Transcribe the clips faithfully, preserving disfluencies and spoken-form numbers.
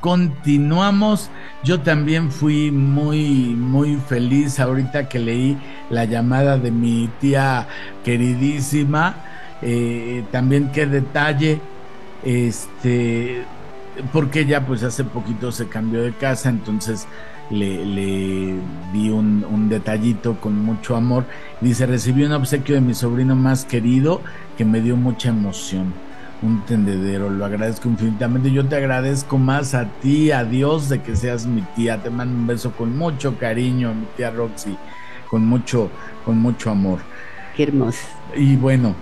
continuamos. Yo también fui muy, muy feliz ahorita que leí la llamada de mi tía queridísima. Eh, también qué detalle, este, porque ella pues hace poquito se cambió de casa, entonces le, le di un, un detallito con mucho amor. Dice, recibí un obsequio de mi sobrino más querido que me dio mucha emoción. Un tendedero, lo agradezco infinitamente. Yo te agradezco más a ti, a Dios, de que seas mi tía. Te mando un beso con mucho cariño, mi tía Roxy, con mucho, con mucho amor. Qué hermoso. Y bueno,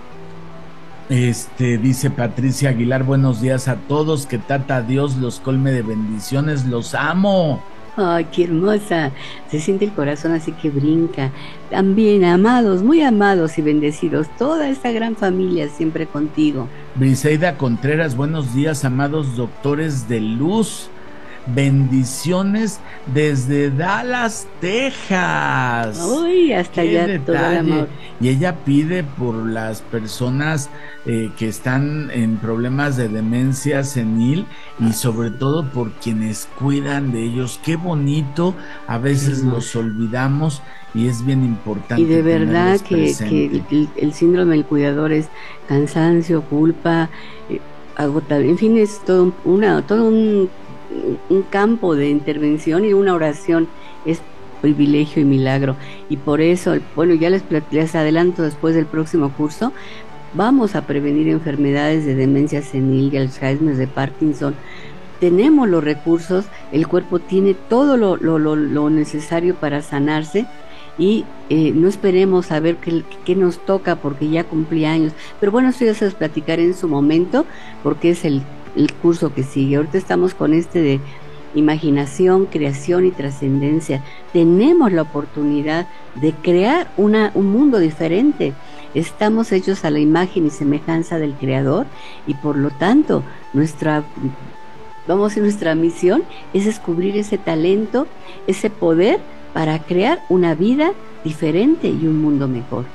este dice Patricia Aguilar, buenos días a todos, que Tata Dios los colme de bendiciones, los amo. Ay, qué hermosa. Se siente el corazón así que brinca. También amados, muy amados y bendecidos. Toda esta gran familia siempre contigo. Briseida Contreras, buenos días, amados doctores de luz. Bendiciones desde Dallas, Texas. Uy, hasta Qué allá todo el amor. Y ella pide por las personas eh, que están en problemas de demencia senil y sobre todo por quienes cuidan de ellos. Qué bonito, a veces Hermoso. los olvidamos y es bien importante. Y de verdad que, que el, el síndrome del cuidador es cansancio, culpa, eh, agotamiento, en fin, es todo, una, todo un un campo de intervención, y una oración es privilegio y milagro. Y por eso, bueno, ya les, les adelanto, después del próximo curso vamos a prevenir enfermedades de demencia senil, de Alzheimer, de Parkinson. Tenemos los recursos, el cuerpo tiene todo lo, lo, lo, lo necesario para sanarse, y eh, no esperemos a ver qué, qué nos toca porque ya cumplí años. Pero bueno, eso ya se los platicaré en su momento, porque es el el curso que sigue. Ahorita estamos con este de imaginación, creación y trascendencia. Tenemos la oportunidad de crear una, un mundo diferente. Estamos hechos a la imagen y semejanza del Creador, y por lo tanto nuestra, vamos a decir, nuestra misión es descubrir ese talento, ese poder para crear una vida diferente y un mundo mejor.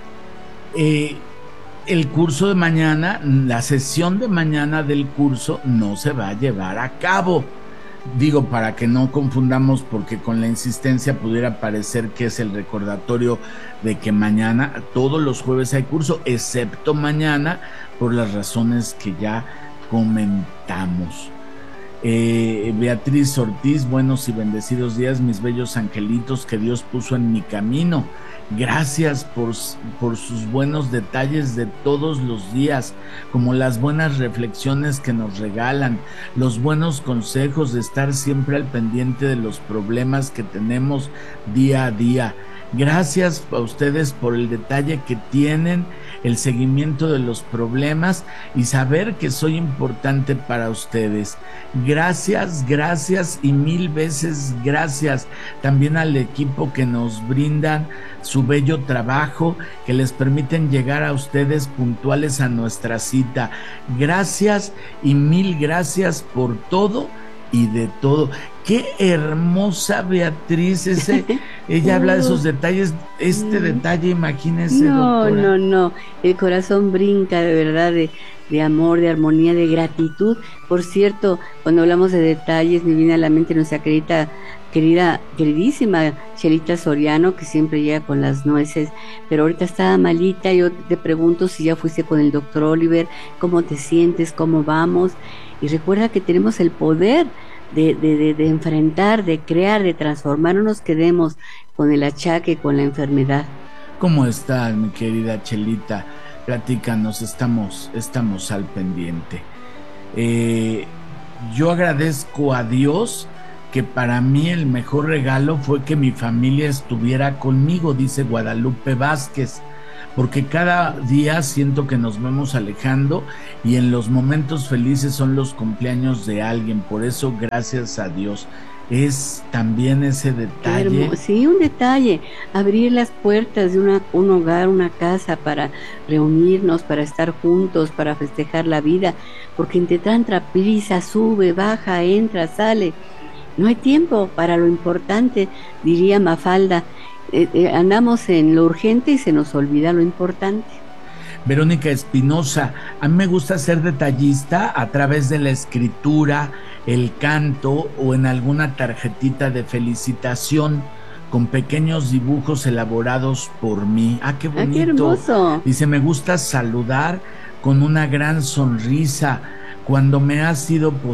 Eh, El curso de mañana, la sesión de mañana del curso no se va a llevar a cabo. Digo, para que no confundamos, porque con la insistencia pudiera parecer que es el recordatorio de que mañana, todos los jueves hay curso, excepto mañana, por las razones que ya comentamos. Eh, Beatriz Ortiz, buenos y bendecidos días, mis bellos angelitos que Dios puso en mi camino. Gracias por, por sus buenos detalles de todos los días, como las buenas reflexiones que nos regalan, los buenos consejos de estar siempre al pendiente de los problemas que tenemos día a día. Gracias a ustedes por el detalle que tienen, el seguimiento de los problemas y saber que soy importante para ustedes. Gracias, gracias y mil veces gracias también al equipo que nos brindan su bello trabajo, que les permiten llegar a ustedes puntuales a nuestra cita. Gracias y mil gracias por todo y de todo. Qué hermosa Beatriz, ese, ella habla de esos detalles, este detalle, imagínese, no, doctora. No, no, el corazón brinca de verdad, de, de amor, de armonía, de gratitud. Por cierto, cuando hablamos de detalles, me viene a la mente nuestra querida, querida, queridísima Chelita Soriano, que siempre llega con las nueces, pero ahorita está malita. Yo te pregunto si ya fuiste con el doctor Oliver, cómo te sientes, cómo vamos, y recuerda que tenemos el poder De, de, de, de enfrentar, de crear, de transformar. No nos quedemos con el achaque, con la enfermedad. ¿Cómo estás, mi querida Chelita? Platícanos, estamos, estamos al pendiente. Eh, yo agradezco a Dios que para mí el mejor regalo fue que mi familia estuviera conmigo, dice Guadalupe Vázquez, porque cada día siento que nos vamos alejando y en los momentos felices son los cumpleaños de alguien, por eso gracias a Dios. Es también ese detalle. Sí, un detalle, abrir las puertas de una, un hogar, una casa, para reunirnos, para estar juntos, para festejar la vida, porque entre tanta prisa, sube, baja, entra, sale, no hay tiempo para lo importante, diría Mafalda. Eh, eh, andamos en lo urgente y se nos olvida lo importante. Verónica Espinosa, a mí me gusta ser detallista a través de la escritura, el canto o en alguna tarjetita de felicitación con pequeños dibujos elaborados por mí. ¡Ah, qué bonito! ¡Ah, qué hermoso! Dice, me gusta saludar con una gran sonrisa cuando me ha sido posible